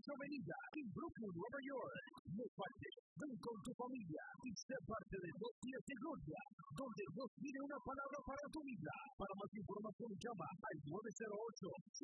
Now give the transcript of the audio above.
Avenida, en Brooklyn, Nueva York. No faltes, ven con tu familia y sé parte de 2 días de gloria, donde Dios tiene una palabra para tu vida. Para más información llama al 908